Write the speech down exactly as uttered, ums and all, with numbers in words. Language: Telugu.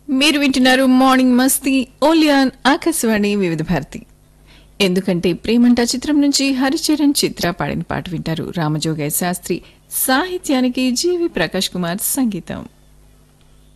మీరు వింటున్నారు మార్నింగ్ మస్తీ ఓలియాన్ ఆకాశవాణి వివిధ భారతి. ఎందుకంటే ప్రేమంట చిత్రం నుంచి హరిచరణ్ చిత్ర పాడిన పాట వింటారు. రామజోగయ్య శాస్త్రి సాహిత్యానికి జీవి ప్రకాష్ కుమార్ సంగీతం.